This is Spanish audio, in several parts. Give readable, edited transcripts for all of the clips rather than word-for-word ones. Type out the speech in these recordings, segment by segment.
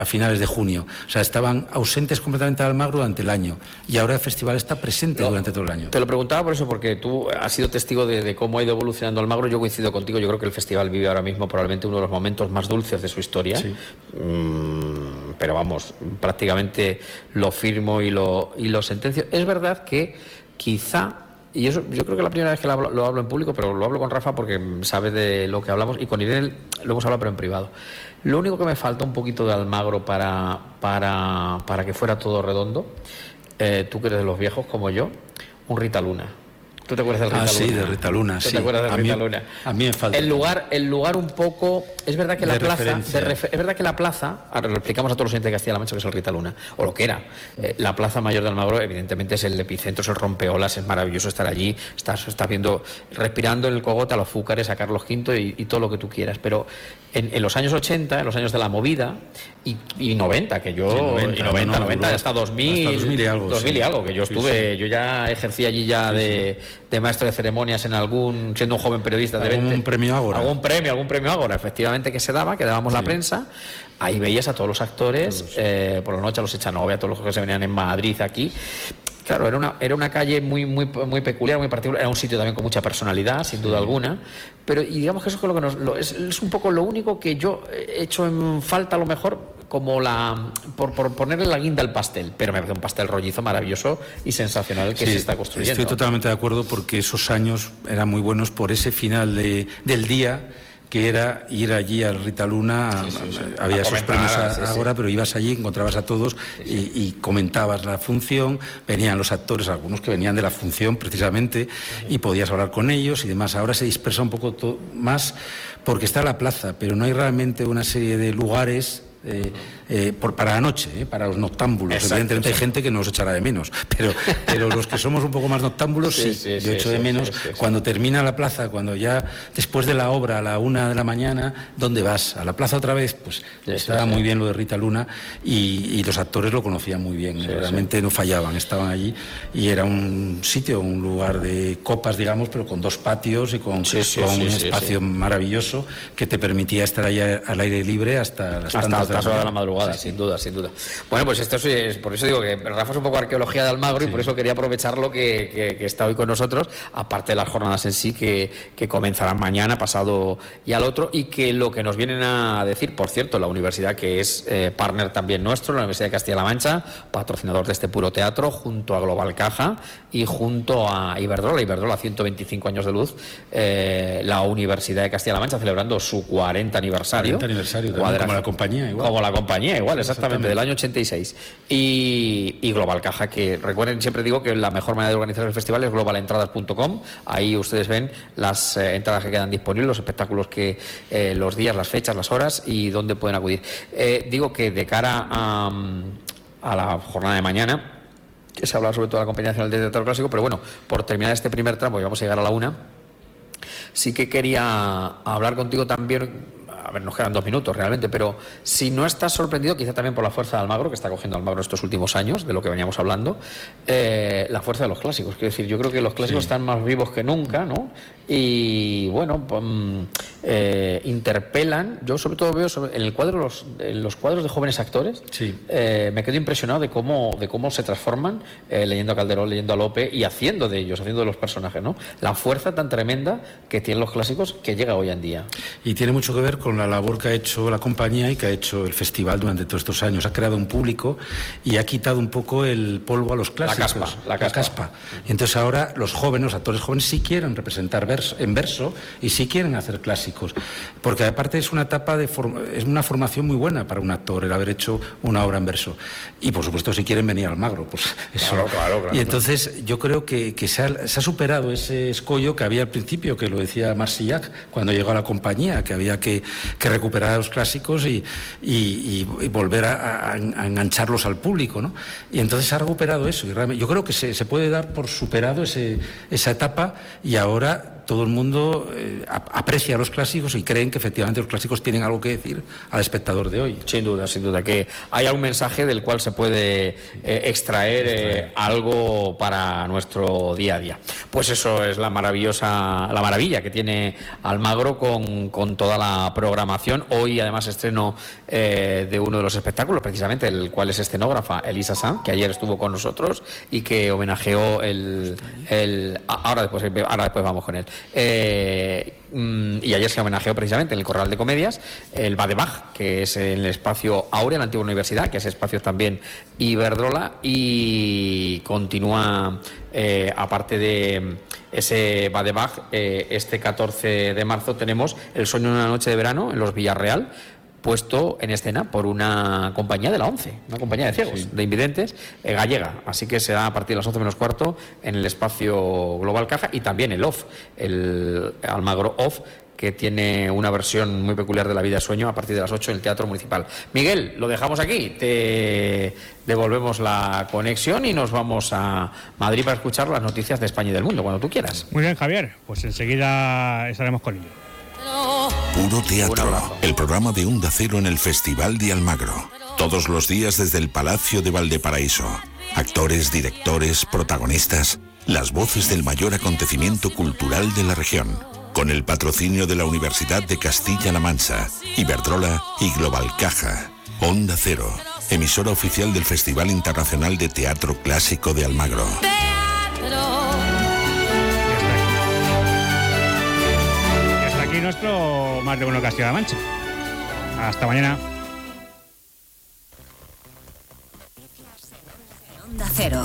a finales de junio. O sea, estaban ausentes completamente de Almagro durante el año y ahora el festival está presente durante todo el año. Te lo preguntaba por eso, porque tú has sido testigo de cómo ha ido evolucionando Almagro. Yo coincido contigo, yo creo que el festival vive ahora mismo probablemente uno de los momentos más dulces de su historia. Sí. Pero vamos, prácticamente lo firmo y lo sentencio. Es verdad que quizá, y eso yo creo que la primera vez que lo hablo en público, pero lo hablo con Rafa porque sabe de lo que hablamos, y con Irene lo hemos hablado pero en privado. Lo único que me falta un poquito de Almagro para que fuera todo redondo, tú que eres de los viejos como yo, un Rita Luna. ¿Tú te acuerdas del Rita Luna? Sí, de Rita Luna, sí. ¿Te acuerdas de Rita Luna? A mí me falta. El lugar un poco... Es verdad que la plaza, ahora lo explicamos a todos los oyentes de Castilla-La Mancha que es el Rita Luna, o lo que era. La Plaza Mayor de Almagro, evidentemente, es el epicentro, es el rompeolas, es maravilloso estar allí, estás viendo, respirando en el cogote a los Fúcares, a Carlos V y todo lo que tú quieras. Pero en los años 80, en los años de la movida, y 90, que yo... Sí, 90, hasta 2000... Hasta 2000 y algo. 2000 y algo, que yo estuve... Sí. Yo ya ejercí allí ya de maestro de ceremonias en siendo un joven periodista de 20. ¿Algún premio Ágora? Algún premio Ágora, efectivamente, que dábamos la prensa. Ahí veías a todos los actores, por la noche a los Echanove, a todos los que se venían en Madrid, aquí. Claro, era una calle muy peculiar, muy particular. Era un sitio también con mucha personalidad, sin duda alguna. Pero, y digamos que eso es lo que es un poco lo único que yo he hecho en falta, a lo mejor, como por ponerle la guinda al pastel. Pero me parece un pastel rollizo maravilloso y sensacional que se está construyendo. Estoy totalmente de acuerdo, porque esos años eran muy buenos por ese final del día, que era ir allí al Rita Luna, había esos premios ahora, pero ibas allí, encontrabas a todos y comentabas la función, venían los actores, algunos que venían de la función precisamente, y podías hablar con ellos y demás. Ahora se dispersa un poco más porque está la plaza, pero no hay realmente una serie de lugares para la noche, para los noctámbulos. Evidentemente hay gente que nos echará de menos, pero los que somos un poco más noctámbulos, yo echo de menos cuando termina la plaza, cuando ya después de la obra a la 1 de la mañana, ¿dónde vas? ¿A la plaza otra vez? Pues estaba muy bien lo de Rita Luna, y los actores lo conocían muy bien, realmente no fallaban, estaban allí, y era un sitio, un lugar de copas, digamos, pero con 2 patios y con un espacio maravilloso que te permitía estar ahí al aire libre hasta las tantas de la madrugada, sin duda. Bueno, pues esto es, por eso digo que Rafa es un poco arqueología de Almagro, y por eso quería aprovecharlo que está hoy con nosotros, aparte de las jornadas en sí que comenzarán mañana, pasado y al otro, y que lo que nos vienen a decir, por cierto, la universidad que es partner también nuestro, la Universidad de Castilla-La Mancha, patrocinador de este Puro Teatro, junto a Global Caja y junto a Iberdrola, 125 años de luz, la Universidad de Castilla-La Mancha celebrando su 40 aniversario. 40 aniversario, como la compañía igual. Como la compañía igual, exactamente, del año 86. Y Global Caja, que recuerden, siempre digo que la mejor manera de organizar el festival es globalentradas.com. Ahí ustedes ven las entradas que quedan disponibles, los espectáculos los días, las fechas, las horas y dónde pueden acudir. Digo que de cara a la jornada de mañana, que se habla sobre todo de la Compañía Nacional de Teatro Clásico, pero bueno, por terminar este primer tramo, y vamos a llegar a la 1, sí que quería hablar contigo también. A ver, nos quedan 2 minutos realmente, pero si no estás sorprendido, quizá también por la fuerza de Almagro, que está cogiendo Almagro estos últimos años, de lo que veníamos hablando, la fuerza de los clásicos. Quiero decir, yo creo que los clásicos están más vivos que nunca, ¿no? Y bueno, interpelan. Yo sobre todo veo en el cuadro, en los cuadros de jóvenes actores, me quedo impresionado de cómo se transforman leyendo a Calderón, leyendo a Lope y haciendo de los personajes, ¿no? La fuerza tan tremenda que tienen los clásicos que llega hoy en día. Y tiene mucho que ver con la labor que ha hecho la compañía y que ha hecho el festival durante todos estos años. Ha creado un público y ha quitado un poco el polvo a los clásicos. La caspa. Y entonces ahora los actores jóvenes sí quieren representar en verso y sí quieren hacer clásicos. Porque aparte es una etapa es una formación muy buena para un actor el haber hecho una obra en verso. Y por supuesto si quieren venir a Almagro, pues eso. Claro. Y entonces yo creo que se ha superado ese escollo que había al principio, que lo decía Marsillac cuando llegó a la compañía, que había que recuperar a los clásicos y volver a engancharlos al público, ¿no? Y entonces se ha recuperado eso. Y realmente, yo creo que se puede dar por superado esa etapa, y ahora todo el mundo aprecia los clásicos y creen que efectivamente los clásicos tienen algo que decir al espectador de hoy. Sin duda, que hay un mensaje del cual se puede extraer algo para nuestro día a día. Pues eso es la maravilla que tiene Almagro con toda la programación. Hoy además estreno de uno de los espectáculos, precisamente el cual es escenógrafa, Elisa Sanz, que ayer estuvo con nosotros y que homenajeó ahora después vamos con él. Y ayer se homenajeó precisamente en el Corral de Comedias el Badebach, que es el espacio Áurea, la antigua universidad, que es espacio también Iberdrola, y continúa, aparte de ese Badebach, este 14 de marzo tenemos El sueño de una noche de verano en los Villarreal, puesto en escena por una compañía de la ONCE, una compañía de ciegos, de invidentes, gallega. Así que será a partir de las 11 menos cuarto en el espacio Global Caja, y también el OFF, el Almagro OFF, que tiene una versión muy peculiar de La vida de sueño a partir de las 8 en el Teatro Municipal. Miguel, lo dejamos aquí, te devolvemos la conexión y nos vamos a Madrid para escuchar las noticias de España y del mundo, cuando tú quieras. Muy bien, Javier, pues enseguida estaremos con ello. Puro Teatro, el programa de Onda Cero en el Festival de Almagro. Todos los días desde el Palacio de Valparaíso. Actores, directores, protagonistas, las voces del mayor acontecimiento cultural de la región. Con el patrocinio de la Universidad de Castilla-La Mancha, Iberdrola y Global Caja. Onda Cero, emisora oficial del Festival Internacional de Teatro Clásico de Almagro. Aquí nuestro Más de Uno Castilla-La Mancha. Hasta mañana. Onda Cero.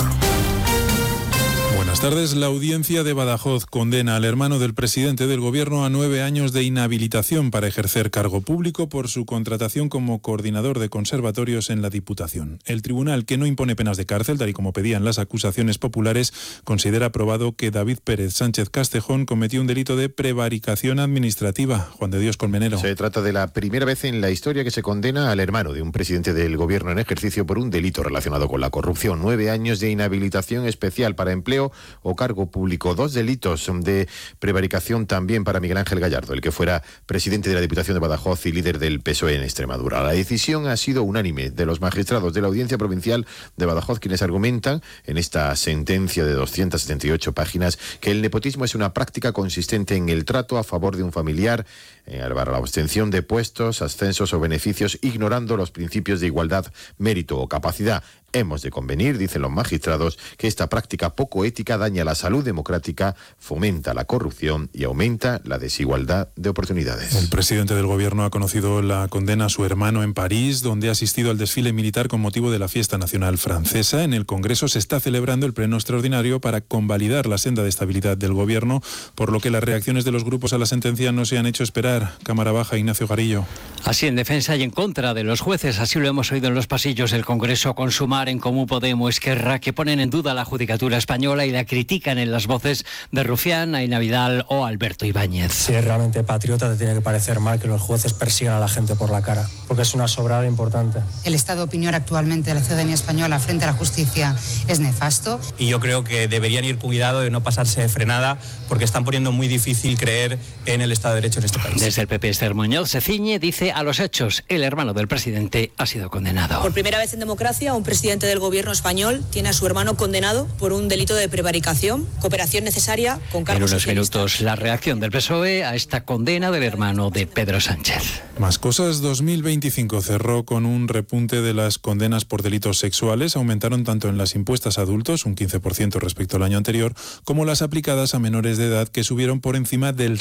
Buenas tardes. La audiencia de Badajoz condena al hermano del presidente del Gobierno a 9 años de inhabilitación para ejercer cargo público por su contratación como coordinador de conservatorios en la Diputación. El tribunal, que no impone penas de cárcel, tal y como pedían las acusaciones populares, considera probado que David Pérez Sánchez Castejón cometió un delito de prevaricación administrativa. Juan de Dios Colmenero. Se trata de la primera vez en la historia que se condena al hermano de un presidente del Gobierno en ejercicio por un delito relacionado con la corrupción. 9 años de inhabilitación especial para empleo o cargo público. 2 delitos de prevaricación también para Miguel Ángel Gallardo, el que fuera presidente de la Diputación de Badajoz y líder del PSOE en Extremadura. La decisión ha sido unánime de los magistrados de la Audiencia Provincial de Badajoz, quienes argumentan en esta sentencia de 278 páginas que el nepotismo es una práctica consistente en el trato a favor de un familiar, para la obtención de puestos, ascensos o beneficios, ignorando los principios de igualdad, mérito o capacidad. Hemos de convenir, dicen los magistrados, que esta práctica poco ética daña la salud democrática, fomenta la corrupción y aumenta la desigualdad de oportunidades. El presidente del Gobierno ha conocido la condena a su hermano en París, donde ha asistido al desfile militar con motivo de la fiesta nacional francesa. En el Congreso se está celebrando el pleno extraordinario para convalidar la senda de estabilidad del Gobierno, por lo que las reacciones de los grupos a la sentencia no se han hecho esperar. Cámara Baja, Ignacio Garillo. Así, en defensa y en contra de los jueces, así lo hemos oído en los pasillos del Congreso, con Sumar, En Comú Podemos, Esquerra, que ponen en duda la judicatura española y la critican en las voces de Rufián, Aina Vidal o Alberto Ibáñez. Si es realmente patriota, te tiene que parecer mal que los jueces persigan a la gente por la cara, porque es una sobrada importante. El estado de opinión actualmente de la ciudadanía española frente a la justicia es nefasto. Y yo creo que deberían ir cuidado de no pasarse de frenada, porque están poniendo muy difícil creer en el Estado de Derecho en este país. Desde el PP, Esther Muñoz se ciñe, dice a los hechos. El hermano del presidente ha sido condenado. Por primera vez en democracia, un presidente del Gobierno español tiene a su hermano condenado por un delito de prevaricación, cooperación necesaria con cargos. En unos minutos, la reacción del PSOE a esta condena del hermano de Pedro Sánchez. Más cosas. 2025 cerró con un repunte de las condenas por delitos sexuales. Aumentaron tanto en las impuestas a adultos, un 15% respecto al año anterior, como las aplicadas a menores de edad, que subieron por encima del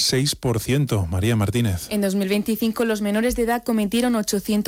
6%. María Martínez. En 2025 los menores de edad cometieron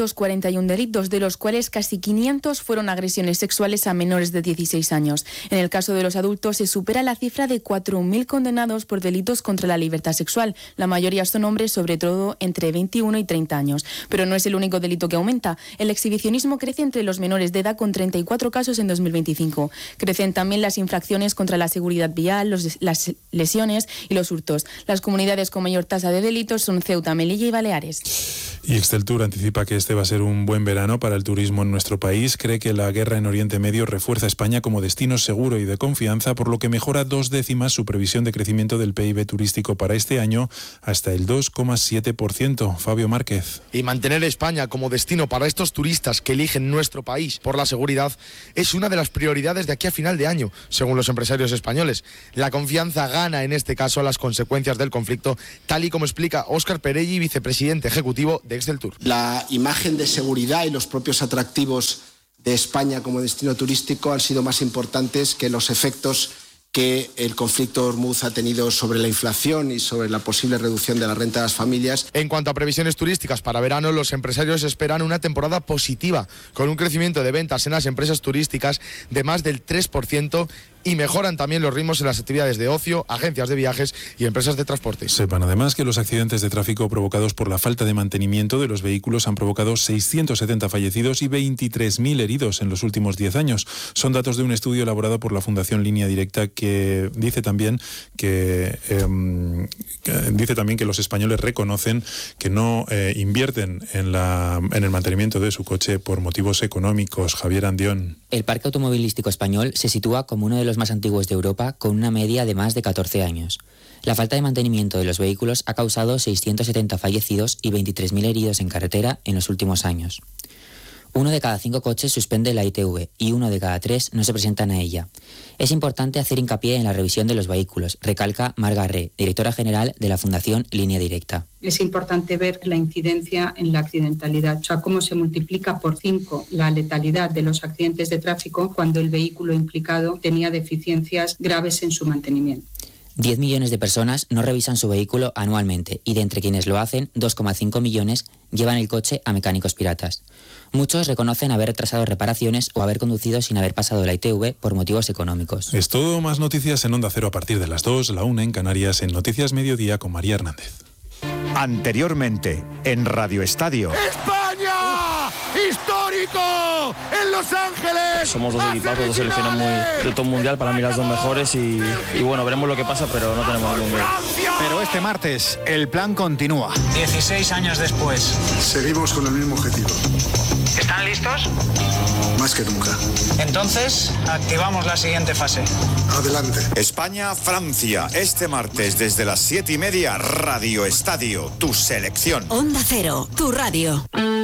841 delitos, de los cuales casi 500 fueron agresiones sexuales a menores de 16 años. En el caso de los adultos se supera la cifra de 4.000 condenados por delitos contra la libertad sexual. La mayoría son hombres, sobre todo entre 21 y 30 años. Pero no es el único delito que aumenta. El exhibicionismo crece entre los menores de edad, con 34 casos en 2025. Crecen también las infracciones contra la seguridad vial, las lesiones y los hurtos. Las comunidades con mayor tasa de delitos son Ceuta, Melilla y Baleares. Y Exceltur anticipa que este va a ser un buen verano para el turismo en nuestro país. Cree que la guerra en Oriente Medio refuerza a España como destino seguro y de confianza, por lo que mejora 2 décimas su previsión de crecimiento del PIB turístico para este año hasta el 2,7%. Fabio Márquez. Y mantener España como destino para estos turistas que eligen nuestro país por la seguridad es una de las prioridades de aquí a final de año, según los empresarios españoles. La confianza gana en este caso a las consecuencias del conflicto, tal y como explica Óscar Perelli, vicepresidente ejecutivo de Exceltur. La imagen de seguridad y los propios atractivos de España como destino turístico han sido más importantes que los efectos que el conflicto de Hormuz ha tenido sobre la inflación y sobre la posible reducción de la renta de las familias. En cuanto a previsiones turísticas para verano, los empresarios esperan una temporada positiva, con un crecimiento de ventas en las empresas turísticas de más del 3%, y mejoran también los ritmos en las actividades de ocio, agencias de viajes y empresas de transporte. Sepan además que los accidentes de tráfico provocados por la falta de mantenimiento de los vehículos han provocado 670 fallecidos y 23.000 heridos en los últimos 10 años. Son datos de un estudio elaborado por la Fundación Línea Directa, que dice también que los españoles reconocen que no invierten en el mantenimiento de su coche por motivos económicos. Javier Andión. El parque automovilístico español se sitúa como uno de los más antiguos de Europa, con una media de más de 14 años. La falta de mantenimiento de los vehículos ha causado 670 fallecidos y 23.000 heridos en carretera en los últimos años. 1 de cada 5 coches suspende la ITV y 1 de cada 3 no se presentan a ella. Es importante hacer hincapié en la revisión de los vehículos, recalca Marga Arré, directora general de la Fundación Línea Directa. Es importante ver la incidencia en la accidentalidad, o sea, cómo se multiplica por 5 la letalidad de los accidentes de tráfico cuando el vehículo implicado tenía deficiencias graves en su mantenimiento. 10 millones de personas no revisan su vehículo anualmente y de entre quienes lo hacen, 2,5 millones llevan el coche a mecánicos piratas. Muchos reconocen haber retrasado reparaciones o haber conducido sin haber pasado la ITV por motivos económicos. Es todo. Más noticias en Onda Cero a partir de las 2, la 1 en Canarias, en Noticias Mediodía con María Hernández. Anteriormente, en Radio Estadio. ¡España! ¡Histórico! ¡En Los Ángeles! Somos dos equipos, dos selecciones de top mundial, para mí las dos mejores y bueno, veremos lo que pasa, pero no tenemos ningún miedo. Pero este martes, el plan continúa. 16 años después. Seguimos con el mismo objetivo. ¿Están listos? Más que nunca. Entonces, activamos la siguiente fase. Adelante. España-Francia, este martes desde las 7:30, Radio Estadio, tu selección. Onda Cero, tu radio.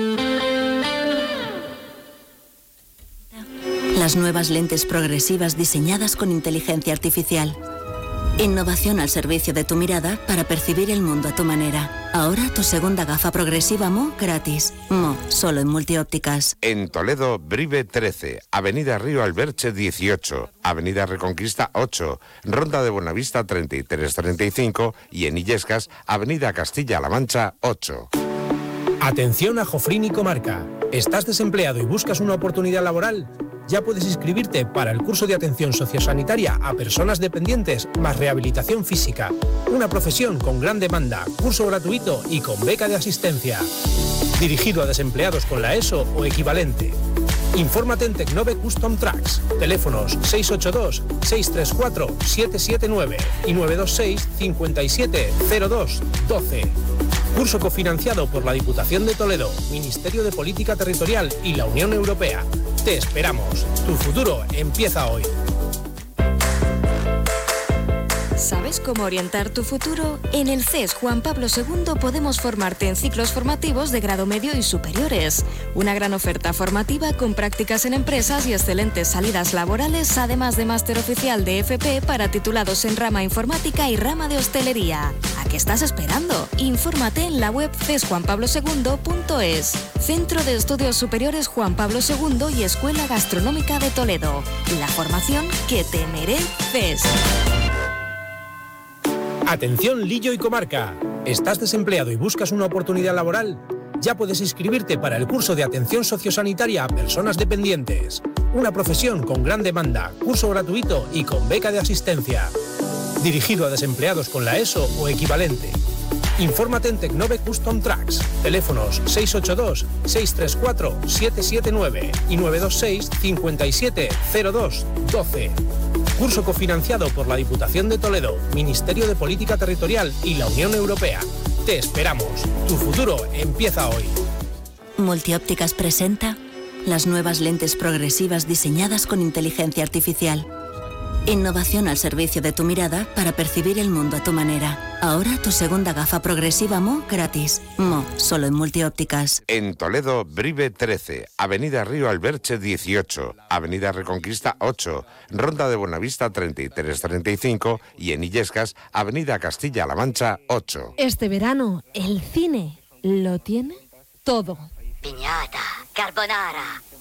Las nuevas lentes progresivas diseñadas con inteligencia artificial. Innovación al servicio de tu mirada para percibir el mundo a tu manera. Ahora tu segunda gafa progresiva Mo gratis. Mo, solo en Multiópticas. En Toledo, Brive 13, Avenida Río Alberche 18, Avenida Reconquista 8, Ronda de Buenavista 3335 y en Illescas, Avenida Castilla-La Mancha 8. Atención a Jofrín y Comarca. ¿Estás desempleado y buscas una oportunidad laboral? Ya puedes inscribirte para el curso de atención sociosanitaria a personas dependientes más rehabilitación física. Una profesión con gran demanda, curso gratuito y con beca de asistencia. Dirigido a desempleados con la ESO o equivalente. Infórmate en Tecnove Custom Tracks. Teléfonos 682-634-779 y 926-5702-12. Curso cofinanciado por la Diputación de Toledo, Ministerio de Política Territorial y la Unión Europea. Te esperamos. Tu futuro empieza hoy. ¿Sabes cómo orientar tu futuro? En el CES Juan Pablo II podemos formarte en ciclos formativos de grado medio y superiores. Una gran oferta formativa con prácticas en empresas y excelentes salidas laborales, además de máster oficial de FP para titulados en rama informática y rama de hostelería. ¿A qué estás esperando? Infórmate en la web cesjuanpablo2.es. Centro de Estudios Superiores Juan Pablo II y Escuela Gastronómica de Toledo. La formación que te mereces. Atención Lillo y Comarca. ¿Estás desempleado y buscas una oportunidad laboral? Ya puedes inscribirte para el curso de atención sociosanitaria a personas dependientes. Una profesión con gran demanda, curso gratuito y con beca de asistencia. Dirigido a desempleados con la ESO o equivalente. Infórmate en Tecnove Custom Tracks. Teléfonos 682-634-779 y 926-5702-12. Curso cofinanciado por la Diputación de Toledo, Ministerio de Política Territorial y la Unión Europea. Te esperamos. Tu futuro empieza hoy. Multiópticas presenta las nuevas lentes progresivas diseñadas con inteligencia artificial. Innovación al servicio de tu mirada para percibir el mundo a tu manera. Ahora tu segunda gafa progresiva Mo gratis. Mo, solo en Multiópticas. En Toledo, Brive 13, Avenida Río Alberche 18, Avenida Reconquista 8, Ronda de Buenavista 3335 y en Illescas, Avenida Castilla-La Mancha 8. Este verano, el cine lo tiene todo. Piñata, carbonara,